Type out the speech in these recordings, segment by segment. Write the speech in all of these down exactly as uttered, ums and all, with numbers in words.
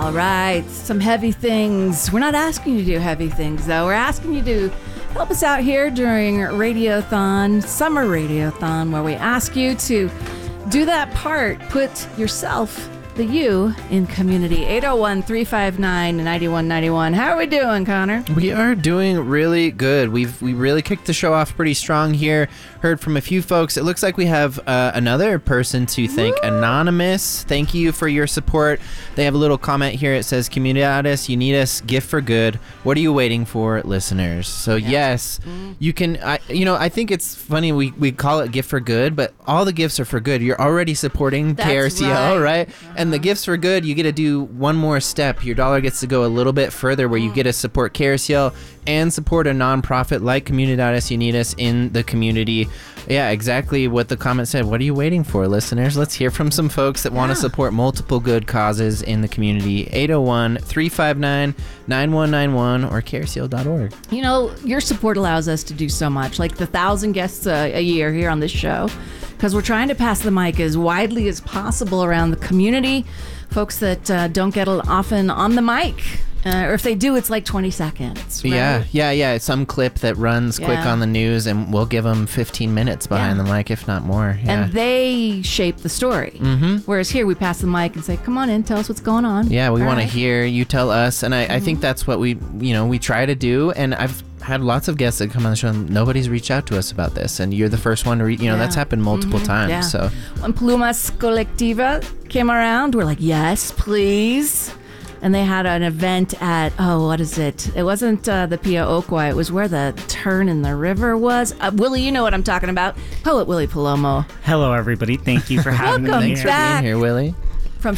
All right, some heavy things. We're not asking you to do heavy things, though. We're asking you to help us out here during Radiothon, Summer Radiothon, where we ask you to do that part, put yourself, the you, in community. eight oh one, three five nine, nine one nine one. How are we doing, Connor? We are doing really good. We've we really kicked the show off pretty strong here. Heard from a few folks. It looks like we have uh, another person to thank. Woo! Anonymous. Thank you for your support. They have a little comment here. It says, Comunidades Unidas, gift for good. What are you waiting for, listeners? So yeah. yes, mm. you can, I, you know, I think it's funny we, we call it gift for good, but all the gifts are for good. You're already supporting That's K R C L, right? right? Uh-huh. And the gifts for good, you get to do one more step. Your dollar gets to go a little bit further where mm. you get to support K R C L and support a nonprofit like Comunidades Unidas in the community. Yeah, exactly what the comment said. What are you waiting for, listeners? Let's hear from some folks that yeah. want to support multiple good causes in the community. eight oh one, three five nine, nine one nine one or K R C L dot org. You know, your support allows us to do so much, like the thousand guests a, a year here on this show, because we're trying to pass the mic as widely as possible around the community. Folks that uh, don't get often on the mic. Uh, or if they do, it's like twenty seconds. Right? Yeah, yeah, yeah. Some clip that runs quick yeah. on the news, and we'll give them fifteen minutes behind yeah. the mic, if not more. Yeah. And they shape the story. Mm-hmm. Whereas here, we pass the mic and say, "Come on in, tell us what's going on." Yeah, we want right. to hear you tell us, and I, mm-hmm. I think that's what we, you know, we try to do. And I've had lots of guests that come on the show, and nobody's reached out to us about this, and you're the first one to read. You know, yeah. that's happened multiple mm-hmm. times. Yeah. So when Plumas Colectiva came around, we're like, "Yes, please." And they had an event at, oh, what is it? It wasn't uh, the Pia Oqua. It was where the turn in the river was. Uh, Willie, you know what I'm talking about. Poet Willie Palomo. Hello, everybody. Thank you for having Welcome me. Thanks here. for being here, Willie. From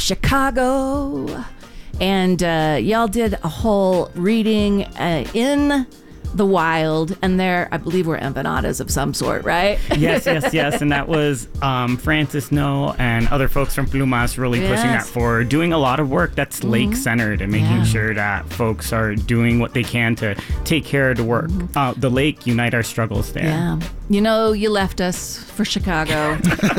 Chicago. And uh, y'all did a whole reading uh, in the wild, and there, I believe, were empanadas of some sort, right? Yes, yes, yes. And that was um, Francis No and other folks from Plumas really yes. pushing that forward, doing a lot of work that's mm-hmm. lake-centered and making yeah. sure that folks are doing what they can to take care of the work. Mm-hmm. Uh, the lake, unite our struggles there. Yeah. You know, you left us for Chicago.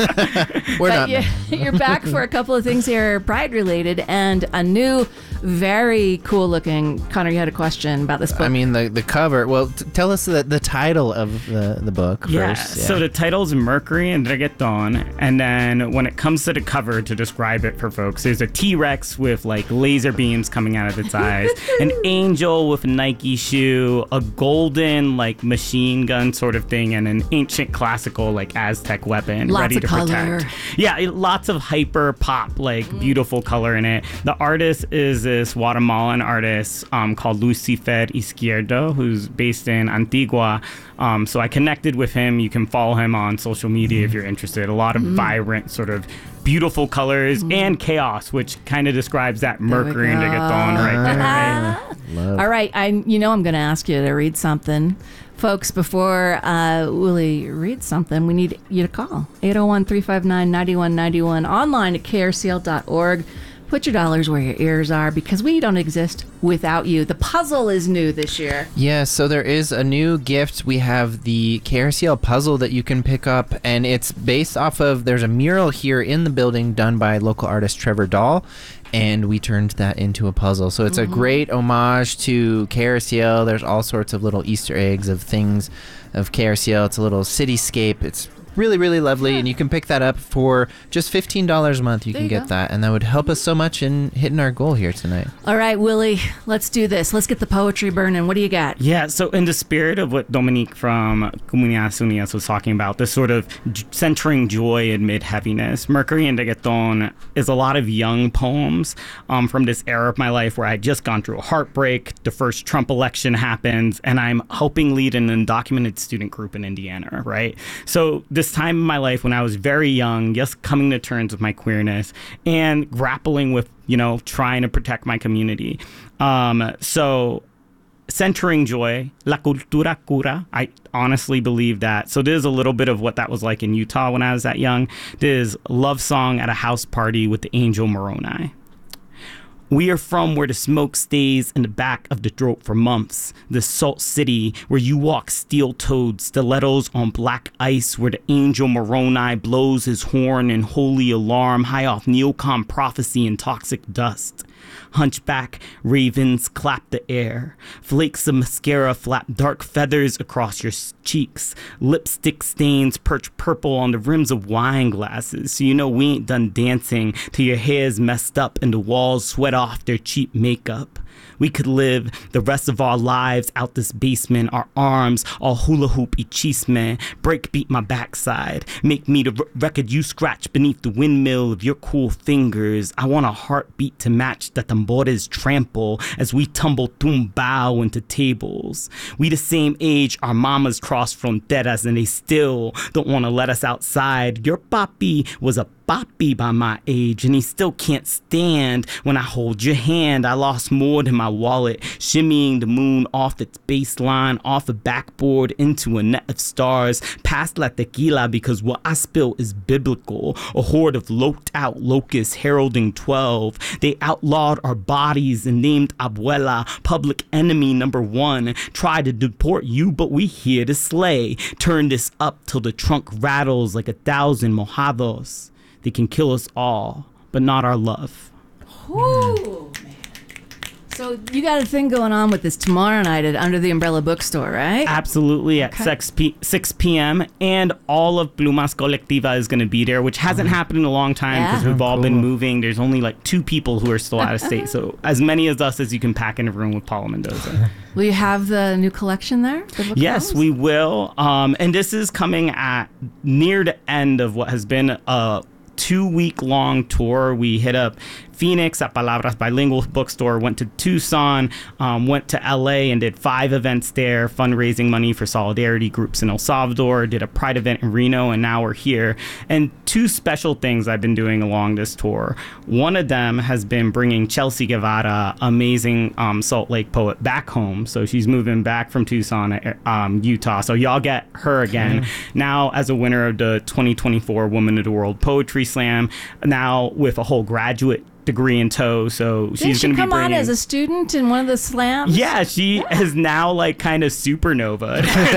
We're but not. You, you're back for a couple of things here, Pride-related, and a new, very cool-looking... Connor, you had a question about this book. I mean, the, the cover... Well, t- tell us the, the title of the, the book yeah, first. Yeah, so the title's Mercury and Reggaeton, and then when it comes to the cover, to describe it for folks, there's a T-Rex with, like, laser beams coming out of its eyes, an angel with a Nike shoe, a golden, like, machine gun sort of thing, and an ancient classical, like, Aztec weapon lots ready of to color. protect. Yeah, it, lots of hyper pop, like, mm. beautiful color in it. The artist is this Guatemalan artist um, called Lucifer Izquierdo, who's based in Antigua. Um, so I connected with him. You can follow him on social media if you're interested. A lot of mm. vibrant, sort of beautiful colors mm. and chaos, which kind of describes that Mercury and Reggaeton right there. Right? Love. All right, I you know I'm going to ask you to read something. Folks, before uh, Willie reads something, we need you to call eight oh one, three five nine, nine one nine one, online at K R C L dot org. Put your dollars where your ears are, because we don't exist without you. The puzzle is new this year. Yeah, so there is a new gift. We have the K R C L puzzle that you can pick up, and it's based off of, there's a mural here in the building done by local artist Trevor Dahl, and we turned that into a puzzle. So it's mm-hmm. a great homage to K R C L. There's all sorts of little Easter eggs of things of K R C L. It's a little cityscape. It's really, really lovely, yeah. and you can pick that up for just fifteen dollars a month. You there can you get go. that, and that would help us so much in hitting our goal here tonight. All right, Willie, let's do this. Let's get the poetry burning. What do you got? Yeah, so in the spirit of what Dominique from Comunidades Unidas was talking about, this sort of j- centering joy amid heaviness, Mercury and Reggaeton is a lot of young poems um, from this era of my life where I had just gone through a heartbreak, the first Trump election happens, and I'm helping lead an undocumented student group in Indiana, right? So this time in my life when I was very young, just coming to terms with my queerness and grappling with, you know, trying to protect my community. Um, so centering joy, la cultura cura, I honestly believe that. So there's a little bit of what that was like in Utah when I was that young. There's love song at a house party with the angel Moroni. We are from where the smoke stays in the back of the throat for months. The salt city where you walk steel-toed stilettos on black ice, where the angel Moroni blows his horn in holy alarm high off neocon prophecy and toxic dust. Hunchback ravens clap the air. Flakes of mascara flap dark feathers across your cheeks. Lipstick stains perch purple on the rims of wine glasses, so you know we ain't done dancing till your hair's messed up and the walls sweat off their cheap makeup. We could live the rest of our lives out this basement, our arms all hula hoop y chisme, breakbeat my backside, make me the r- record you scratch beneath the windmill of your cool fingers. I want a heartbeat to match the tambores trample as we tumble tumbao into tables. We the same age, our mamas cross fronteras and they still don't want to let us outside. Your papi was a papi by my age and he still can't stand when I hold your hand. I lost more than my wallet, shimmying the moon off its baseline, off a backboard into a net of stars, past la tequila because what I spill is biblical. A horde of loped out locusts heralding twelve. They outlawed our bodies and named Abuela public enemy number one. Tried to deport you, but we here to slay. Turn this up till the trunk rattles like a thousand mojados. They can kill us all, but not our love. Ooh, man. So you got a thing going on with this tomorrow night at Under the Umbrella Bookstore, right? Absolutely, at Okay. six p.m. And all of Plumas Colectiva is going to be there, which hasn't happened in a long time because Yeah. we've all Cool. been moving. There's only like two people who are still out of state. So as many as us as you can pack in a room with Paula Mendoza. Will you have the new collection there? The book Yes, columns? we will. Um, and this is coming at near the end of what has been a two-week-long tour. We hit up Phoenix at Palabras Bilingual Bookstore, went to Tucson, um, went to L A and did five events there, fundraising money for solidarity groups in El Salvador, did a Pride event in Reno, and now we're here. And two special things I've been doing along this tour. One of them has been bringing Chelsea Guevara, amazing um, Salt Lake poet, back home. So she's moving back from Tucson, um, Utah. So y'all get her again. Okay. Now as a winner of the twenty twenty-four Woman of the World Poetry Slam, now with a whole graduate degree in tow, so Did she's she going to be come bringing... on as a student in one of the slams? Yeah, she yeah. is now like kind of supernova.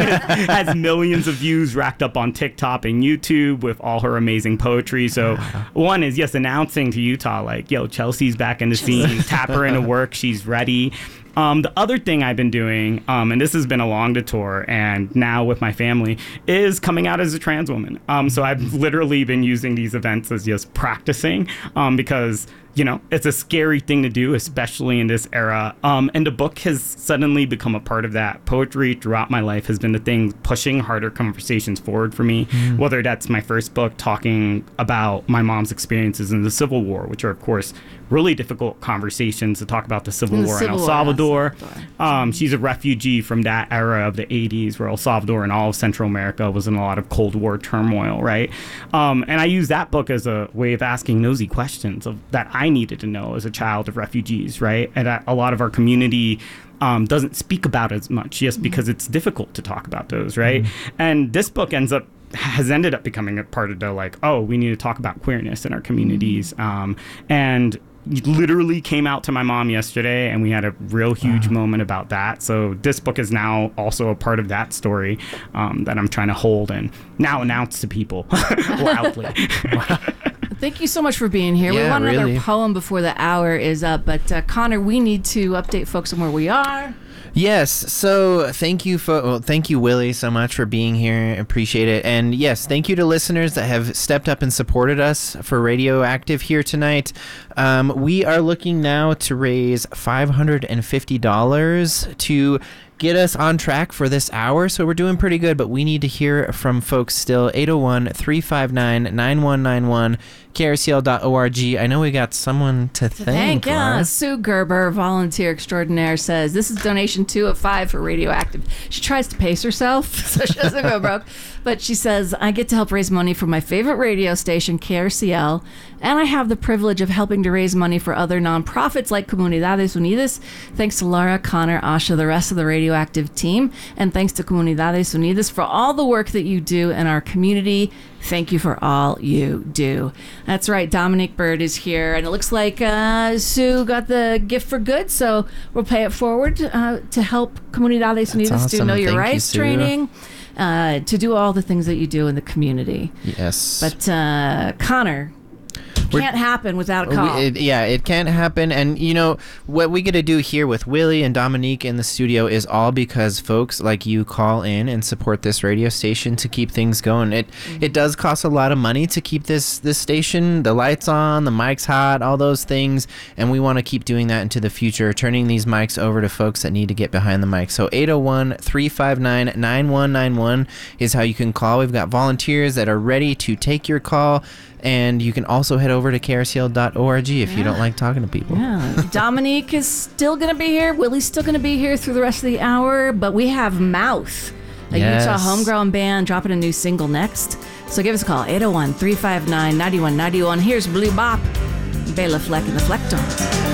Has millions of views racked up on TikTok and YouTube with all her amazing poetry. So one is, yes, announcing to Utah, like, yo, Chelsea's back in the scene. Tap her into work. She's ready. Um, the other thing I've been doing, um, and this has been along the tour and now with my family, is coming out as a trans woman. Um, so I've literally been using these events as just practicing um, because, you know, it's a scary thing to do, especially in this era. Um, and the book has suddenly become a part of that. Poetry throughout my life has been the thing pushing harder conversations forward for me, mm. whether that's my first book talking about my mom's experiences in the Civil War, which are, of course, really difficult conversations to talk about the Civil the War Civil in El War, Salvador. Salvador. Um, she's a refugee from that era of the eighties where El Salvador and all of Central America was in a lot of Cold War turmoil, right? Um, and I use that book as a way of asking nosy questions of, that I needed to know as a child of refugees, right? And a, a lot of our community um, doesn't speak about as much just because it's difficult to talk about those, right? Mm-hmm. And this book ends up has ended up becoming a part of the like, oh, we need to talk about queerness in our communities. Um, and literally came out to my mom yesterday and we had a real huge wow. moment about that. So this book is now also a part of that story um, that I'm trying to hold and now announce to people loudly. Thank you so much for being here. Yeah, we want another really. poem before the hour is up, but uh, Connor, we need to update folks on where we are. Yes, so thank you for well, thank you Willie so much for being here. Appreciate it. And yes, thank you to listeners that have stepped up and supported us for Radioactive here tonight. Um, we are looking now to raise five hundred fifty dollars to get us on track for this hour, so we're doing pretty good, but we need to hear from folks still. Eight oh one, three five nine, nine one nine one, K R C L dot org. I know we got someone to, to thank. Thank, yeah. Laura. Sue Gerber, volunteer extraordinaire, says, this is donation two of five for Radioactive. She tries to pace herself, so she doesn't go broke. But she says, I get to help raise money for my favorite radio station, K R C L, and I have the privilege of helping to raise money for other nonprofits like Comunidades Unidas. Thanks to Laura, Connor, Asha, the rest of the Radioactive team, and thanks to Comunidades Unidas for all the work that you do in our community. Thank you for all you do. That's right. Dominique Bird is here, and it looks like uh, Sue got the gift for good, so we'll pay it forward uh, to help Comunidades Unidas awesome. do Know Your Thank you, Rights Sue. training, uh, to do all the things that you do in the community. Yes. But uh, Connor, We're- can't happen without a call. We, it, yeah, it can't happen. And, you know, what we get to do here with Willie and Dominique in the studio is all because folks like you call in and support this radio station to keep things going. It Mm-hmm. it does cost a lot of money to keep this, this station, the lights on, the mics hot, all those things. And we want to keep doing that into the future, turning these mics over to folks that need to get behind the mic. So eight oh one, three five nine, nine one nine one is how you can call. We've got volunteers that are ready to take your call. And you can also head over to K R C L dot org if Yeah. you don't like talking to people. Yeah, Dominique is still going to be here. Willie's still going to be here through the rest of the hour. But we have Mouth, a Yes. Utah homegrown band, dropping a new single next. So give us a call, eight oh one, three five nine, nine one nine one. Here's Blue Bop, Bela Fleck and the Flecktones.